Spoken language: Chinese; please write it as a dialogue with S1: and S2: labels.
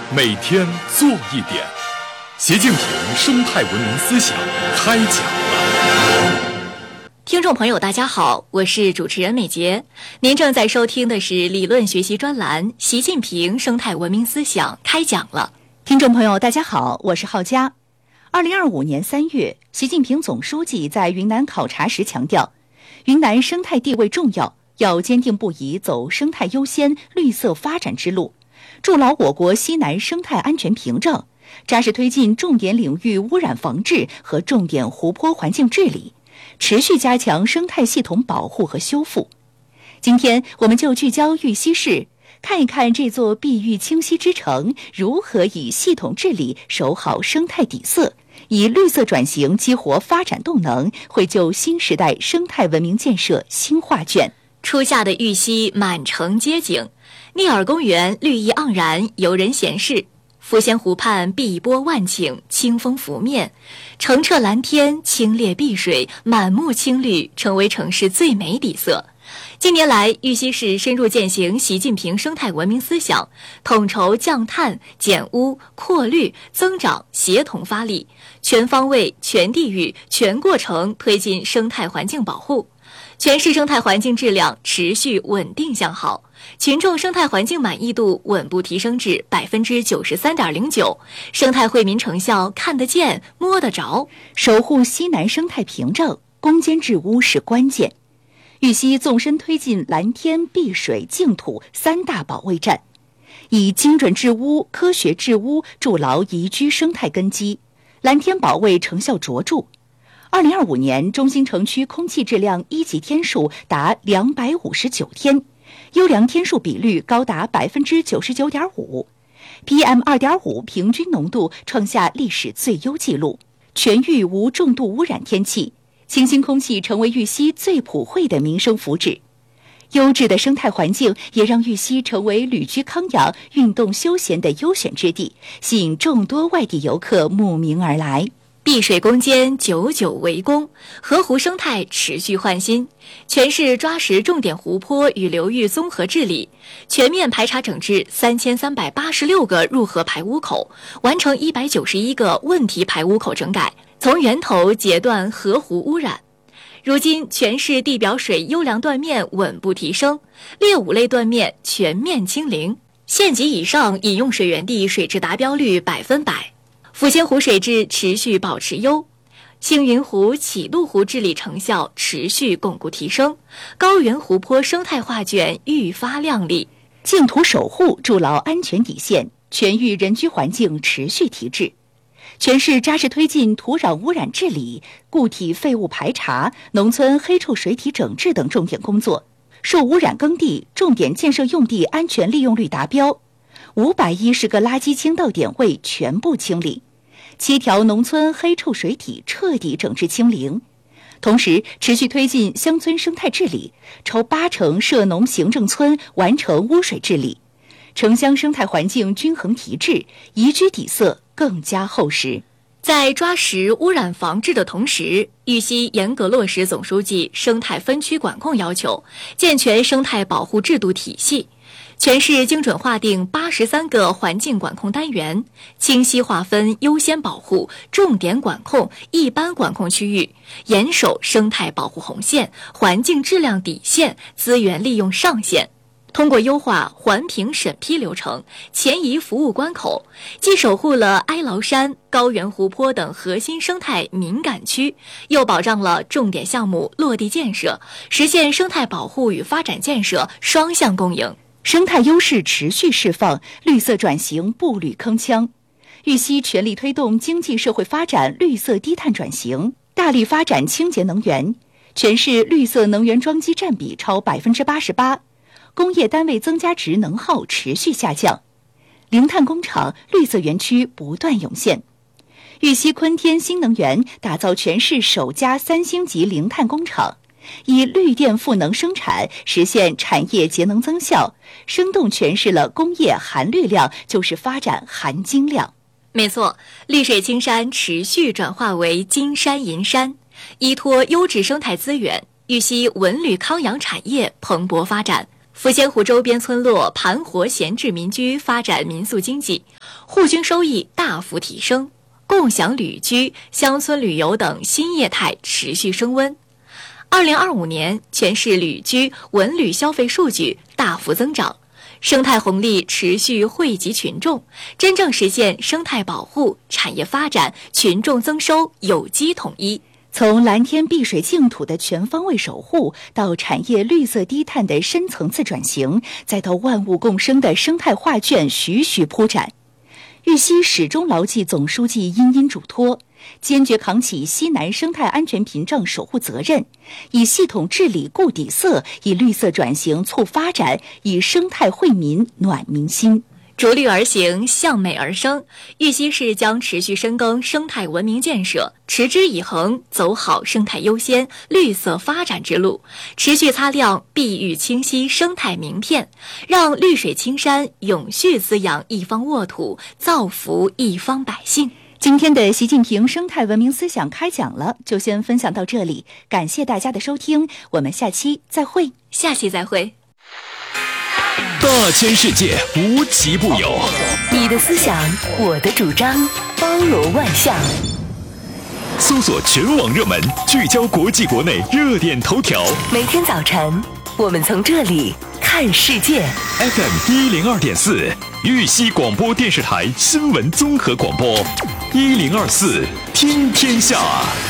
S1: 每天做一点。习近平生态文明思想开讲了。
S2: 听众朋友大家好，我是主持人美杰，您正在收听的是理论学习专栏习近平生态文明思想开讲了。
S3: 听众朋友大家好，我是浩佳。2025年3月，习近平总书记在云南考察时强调，云南生态地位重要，要坚定不移走生态优先、绿色发展之路，筑牢我国西南生态安全屏障，扎实推进重点领域污染防治和重点湖泊环境治理，持续加强生态系统保护和修复。今天我们就聚焦玉溪市，看一看这座碧玉清溪之城如何以系统治理守好生态底色，以绿色转型激活发展动能，绘就新时代生态文明建设新画卷。
S2: 初夏的玉溪满城街景，聂耳公园绿意盎然，游人闲适。抚仙湖畔碧波万顷，清风拂面，澄澈蓝天，清冽碧水，满目青绿，成为城市最美底色。近年来，玉溪市深入践行习近平生态文明思想，统筹降碳、减污、扩绿、增长协同发力，全方位、全地域、全过程推进生态环境保护。全市生态环境质量持续稳定向好，群众生态环境满意度稳步提升至 93.09%， 生态惠民成效看得见摸得着。
S3: 守护西南生态屏障，攻坚治污是关键。玉溪纵深推进蓝天、碧水、净土三大保卫战，以精准治污、科学治污筑牢宜居生态根基，蓝天保卫成效卓著。2025年中心城区空气质量一级天数达259天，优良天数比率高达 99.5%， PM2.5 平均浓度创下历史最优纪录，全域无重度污染天气，清新空气成为玉溪最普惠的民生福祉。优质的生态环境也让玉溪成为旅居康养、运动休闲的优选之地，吸引众多外地游客慕名而来。
S2: 碧水攻坚，久久为功，河湖生态持续焕新。全市抓实重点湖泊与流域综合治理，全面排查整治3386个入河排污口，完成191个问题排污口整改，从源头截断河湖污染。如今，全市地表水优良断面稳步提升，劣五类断面全面清零，县级以上饮用水源地水质达标率100%。抚仙湖水质持续保持优，星云湖、启路湖治理成效持续巩固提升，高原湖泊生态画卷愈发亮丽。
S3: 净土守护筑牢安全底线，全域人居环境持续提质。全市扎实推进土壤污染治理、固体废物排查、农村黑臭水体整治等重点工作，受污染耕地、重点建设用地安全利用率达标，510个垃圾倾倒点位全部清理，7条农村黑臭水体彻底整治清零。同时，持续推进乡村生态治理，超80%涉农行政村完成污水治理，城乡生态环境均衡提质，宜居底色更加厚实。
S2: 在抓实污染防治的同时，玉溪严格落实总书记生态分区管控要求，健全生态保护制度体系。全市精准划定83个环境管控单元，清晰划分优先保护、重点管控、一般管控区域，严守生态保护红线、环境质量底线、资源利用上限。通过优化环评审批流程、前移服务关口，既守护了哀牢山、高原湖泊等核心生态敏感区，又保障了重点项目落地建设，实现生态保护与发展建设双向共赢。
S3: 生态优势持续释放，绿色转型步履铿锵。玉溪全力推动经济社会发展绿色低碳转型，大力发展清洁能源，全市绿色能源装机占比超 88%， 工业单位增加值能耗持续下降，零碳工厂、绿色园区不断涌现。玉溪坤天新能源打造全市首家3星级零碳工厂，以绿电赋能生产，实现产业节能增效，生动诠释了工业含绿量就是发展含金量。
S2: 没错，绿水青山持续转化为金山银山，依托优质生态资源，玉溪文旅康养产业蓬勃发展。 抚仙湖周边村落盘活闲置民居，发展民宿经济，户均收益大幅提升，共享旅居、乡村旅游等新业态持续升温。2025年，全市旅居文旅消费数据大幅增长，生态红利持续惠及群众，真正实现生态保护、产业发展、群众增收有机统一。
S3: 从蓝天碧水净土的全方位守护，到产业绿色低碳的深层次转型，再到万物共生的生态画卷徐徐铺展。玉溪始终牢记总书记殷殷嘱托，坚决扛起西南生态安全屏障守护责任，以系统治理固底色，以绿色转型促发展，以生态惠民暖民心。
S2: 逐绿而行，向美而生。玉溪市将持续深耕生态文明建设，持之以恒走好生态优先、绿色发展之路，持续擦亮碧玉清晰生态名片，让绿水青山永续滋养一方沃土，造福一方百姓。
S3: 今天的习近平生态文明思想开讲了，就先分享到这里，感谢大家的收听，我们下期再会。
S2: 下期再会。
S1: 大千世界无奇不有，
S4: 你的思想，我的主张，包罗万象。
S1: 搜索全网热门，聚焦国际国内热点头条。
S4: 每天早晨，我们从这里看世界。
S1: FM 102.4，玉溪广播电视台新闻综合广播，1024听天下。